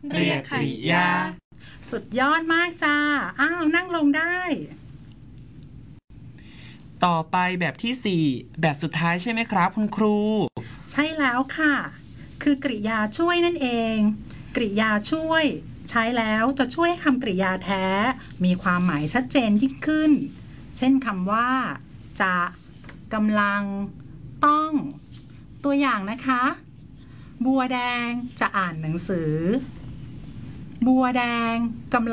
เรียกกริยาสุดยอดมากจ้านั่งลงได้ต่อไปแบบที่4แบบสุดท้ายใช่ไหมครับคุณครูใช่แล้วค่ะคือกริยาช่วยนั่นเองกริยาช่วยใช้แล้วจะช่วยคำกริยาแท้มีความหมายชัดเจนยิ่งขึ้นเช่นคำว่าจะกำลังต้องตัวอย่างนะคะบัวแดงจะอ่านหนังสือบัวแดงกำลัง